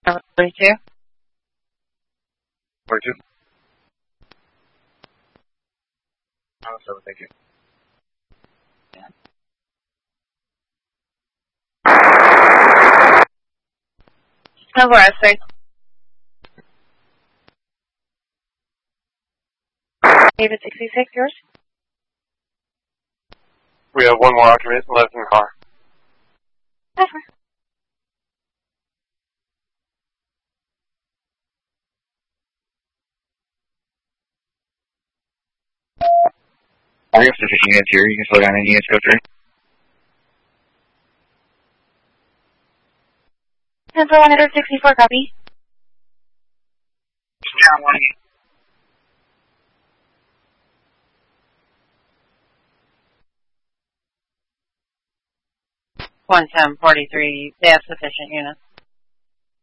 42. 42. So, thank you. Number S6. David 66, yours? We have one more occupant left in the car. That's fine. I have sufficient units here. You can slow down any units, go through. 10 for 164, copy. Down 1743, they have sufficient units.